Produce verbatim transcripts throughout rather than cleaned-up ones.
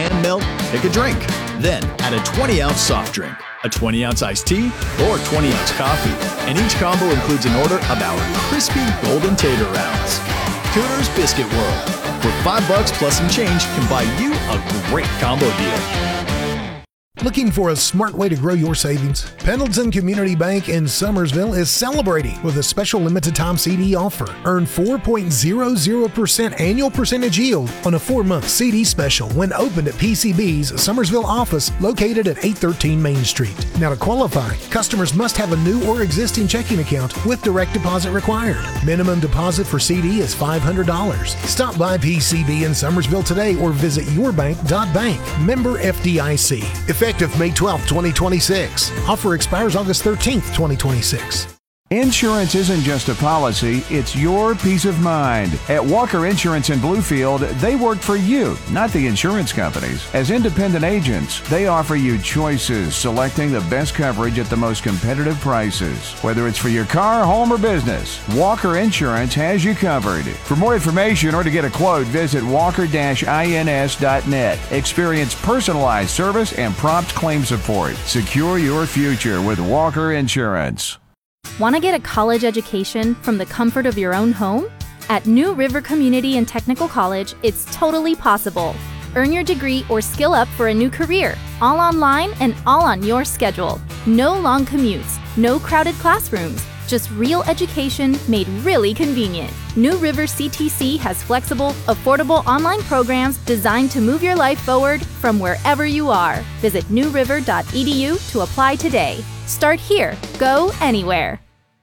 and milk, pick a drink. Then add a twenty ounce soft drink, a twenty ounce iced tea, or twenty ounce coffee. And each combo includes an order of our crispy golden tater rounds. Cooter's Biscuit World. For five bucks plus some change can buy you a great combo deal. Looking for a smart way to grow your savings? Pendleton Community Bank in Summersville is celebrating with a special limited time C D offer. Earn four point zero zero percent annual percentage yield on a four-month C D special when opened at P C B's Summersville office located at eight thirteen Main Street. Now to qualify, customers must have a new or existing checking account with direct deposit required. Minimum deposit for C D is five hundred dollars. Stop by P C B in Summersville today or visit yourbank dot bank. Member F D I C. Effective May twelfth, twenty twenty-six. Offer expires August thirteenth, twenty twenty-six. Insurance isn't just a policy, it's your peace of mind. At Walker Insurance in Bluefield, they work for you, not the insurance companies. As independent agents, they offer you choices, selecting the best coverage at the most competitive prices. Whether it's for your car, home, or business, Walker Insurance has you covered. For more information or to get a quote, visit walker dash ins dot net. Experience personalized service and prompt claim support. Secure your future with Walker Insurance. Want to get a college education from the comfort of your own home? At New River Community and Technical College, it's totally possible. Earn your degree or skill up for a new career, all online and all on your schedule. No long commutes, no crowded classrooms, just real education made really convenient. New River C T C has flexible, affordable online programs designed to move your life forward from wherever you are. Visit new river dot e d u to apply today. Start here. Go anywhere.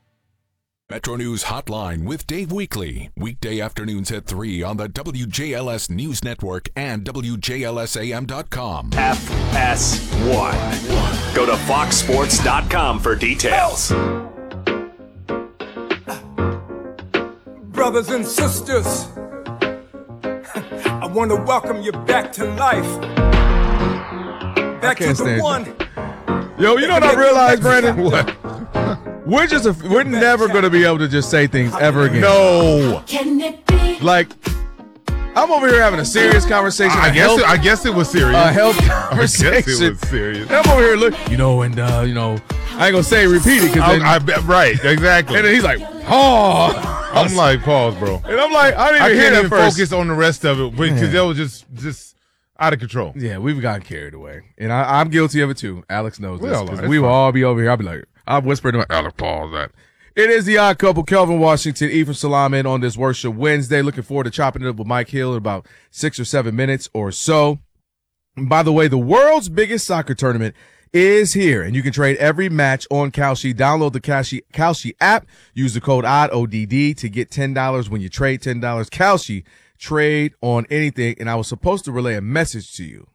Metro News Hotline with Dave Weekley. Weekday afternoons at three on the W J L S News Network and W J L S A M dot com. F S one. Go to fox sports dot com for details. Brothers and sisters, I want to welcome you back to life. Back to the one. Yo, you know what I realized, Brandon? What? We're just a, we're never going to be able to just say things ever again. No. Can it be? Like, I'm over here having a serious conversation. I guess health, it, I guess it was serious. A health conversation. I guess it was serious. And I'm over here look, you know, and uh, you know, I ain't gonna say repeat it because I, I bet right, exactly. And then he's like, oh. I'm like, pause, bro. And I'm like, I didn't even I hear can't that even first. focus on the rest of it because that was just just out of control. Yeah, we've gotten carried away, and I, I'm guilty of it too. Alex knows We this all are. because It's we will fine. all be over here. I'll be like, I'll whisper to my Alex, pause that. It is the Odd Couple, Kelvin Washington, Ephraim Salaman on this Worship Wednesday. Looking forward to chopping it up with Mike Hill in about six or seven minutes or so. And by the way, the world's biggest soccer tournament is here, and you can trade every match on Kalshi. Download the Kalshi, Kalshi app. Use the code O D D, O D D, to get ten dollars when you trade ten dollars. Kalshi, trade on anything, and I was supposed to relay a message to you.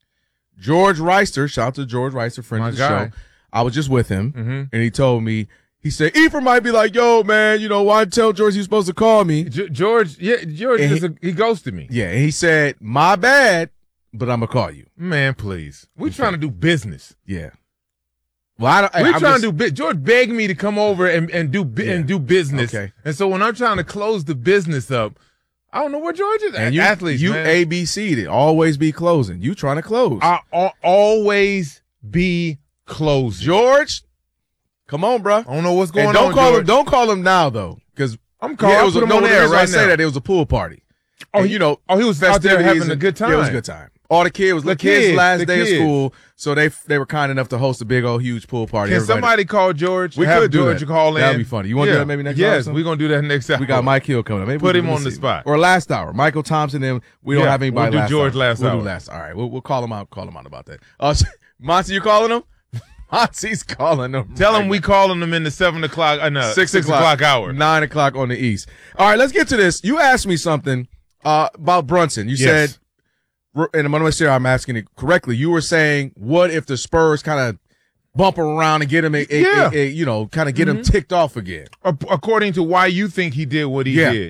George Reister, shout out to George Reister, friend My of the guy. show. I was just with him, Mm-hmm. and he told me, he said, Ephraim might be like, yo, man, you know, why tell George he was supposed to call me? G- George, yeah, George, And is he- a, he ghosted me. Yeah, and he said, my bad, but I'm going to call you. Man, please. We trying to do business. Yeah. Well, I don't, We I'm trying just- to do bu- George begged me to come over and, and do bu- Yeah. and do business. Okay. And so when I'm trying to close the business up, I don't know where George is. And you, Athletes, you man. A B C'd it. Always be closing. You trying to close. I al- always be closing. George, come on, bro. I don't know what's going And don't on. call George. him. Don't call him now though, because I'm calling. Yeah, it I was put a, him no, on the air reason right I say now. that it was a pool party. Oh, And, you know, oh, he was out there festivities having a and- good time. Yeah, it was a good time. All the kids, The the kids, kids, last the day kids. of school, so they they were kind enough to host a big old huge pool party. Can Everybody- somebody call George? We Have could do George that. call in. That'd be funny. You want to Yeah. do that maybe next hour or Yes, something? we're gonna do that next hour. We got Mike Hill coming up. Maybe Put we him can on the see. spot. Or last hour, Michael Thompson. Then we don't Yeah, have anybody. we'll do last George hour. last we'll hour. do last. All right, we'll, we'll call him out. Call him out about that. Uh, Monty, you calling him? Monty's calling him. Tell right him we now. calling him in the seven o'clock, uh, no, Six, six o'clock, o'clock hour. nine o'clock on the east. All right, let's get to this. You asked me something uh, about Brunson. You Yes. said, and I'm going to make sure I'm asking it correctly. You were saying, what if the Spurs kind of bump him around and get him, a, a- Yeah. a- a- you know, kind of get Mhm. him ticked off again? Ac- According to why you think he did what he Yeah. did.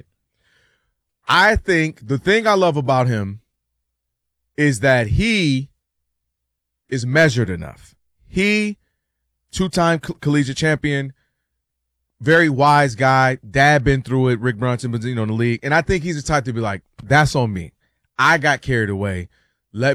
I think the thing I love about him is that he is measured enough. He, two-time co- collegiate champion, very wise guy. Dad been through it. Rick Brunson, but you know, in the league, and I think he's the type to be like, "That's on me. I got carried away.